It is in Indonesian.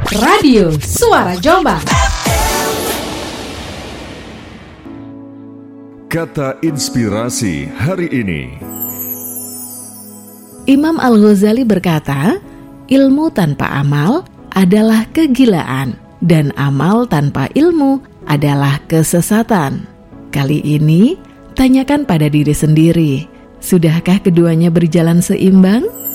Radio Suara Jombang. Kata inspirasi hari ini. Imam Al-Ghazali berkata, ilmu tanpa amal adalah kegilaan dan amal tanpa ilmu adalah kesesatan. Kali ini, tanyakan pada diri sendiri, sudahkah keduanya berjalan seimbang?